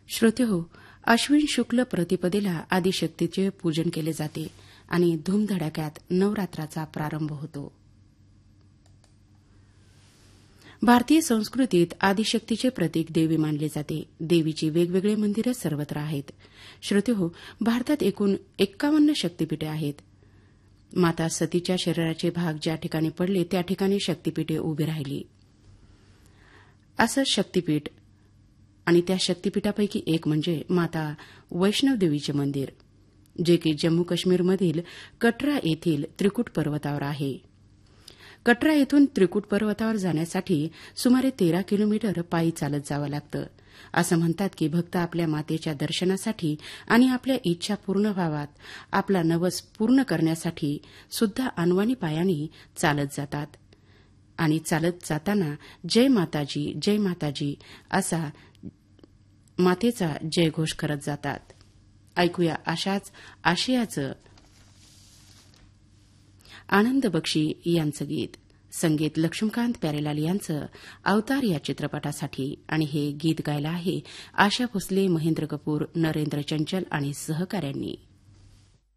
श्रोतेहो, अश्विन शुक्ल प्रतिपदेला आदिशक्तीचे पूजन केले जाते आणि धूमधडाक्यात नवरात्राचा प्रारंभ होतो. भारतीय संस्कृतीत आदिशक्तीचे प्रतीक देवी मानले जाते. देवीची वेगवेगळे मंदिरं सर्वत्र आहेत. श्रोतेहो, भारतात एकूण 51 शक्तिपीठे आहेत. माता सतीच्या शरीराचे भाग ज्या ठिकाणी पडले त्या ठिकाणी शक्तिपीठे उभी राहिली. असं शक्तिपीठ आणि त्या शक्तिपीठापैकी एक म्हणजे माता वैष्णवदेवीचे मंदिर, जे की जम्मू काश्मीरमधील कटरा येथील त्रिकुट पर्वतावर आहे. कटरा येथून त्रिकुट पर्वतावर जाण्यासाठी सुमारे 13 किलोमीटर पायी चालत जावं लागतं. असं म्हणतात की भक्त आपल्या मातेच्या दर्शनासाठी आणि आपल्या इच्छा पूर्ण व्हाव्यात, आपला नवस पूर्ण करण्यासाठी सुद्धा अनवाणी पायानी चालत जातात आणि चालत जाताना जय माताजी असा मातेचा जयघोष करत जातात. ऐकूया अशाच आशयाचं आनंद बक्षी यांचं गीत. संगीत लक्ष्मीकांत प्यारेलाल यांचं अवतार या चित्रपटासाठी. आणि हे गीत गायलं आहे आशा भोसले, महेंद्र कपूर, नरेंद्र चंचल आणि सहकाऱ्यांनी.